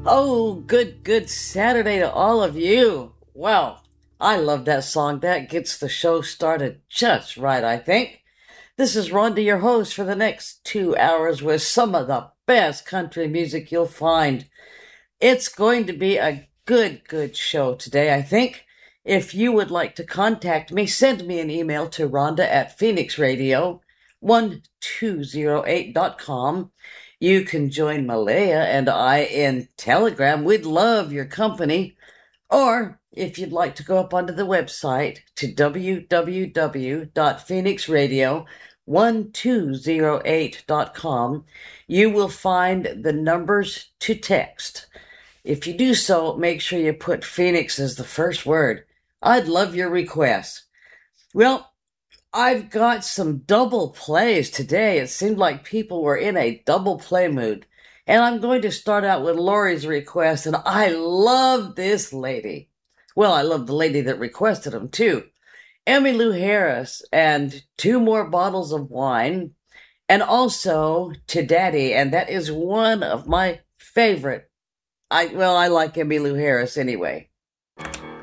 Oh, good Saturday to all of you. Well, I love that song. That gets the show started just right, I think. This is Rhonda, your host, for the next 2 hours with some of the best country music you'll find. It's going to be a good show today, I think. If you would like to contact me, send me an email to Rhonda at phoenixradio1208.com. You can join Malaya and I in Telegram. We'd love your company. Or if you'd like to go up onto the website to www.phoenixradio1208.com, you will find the numbers to text. If you do so, make sure you put Phoenix as the first word. I'd love your requests. Well, I've got some double plays today. It seemed like people were in a double play mood. And I'm going to start out with Lori's request, and I love this lady. Well, I love the lady that requested them, too. Emmylou Harris and Two More Bottles of Wine, and also To Daddy, and that is one of my favorite. I like Emmylou Harris anyway.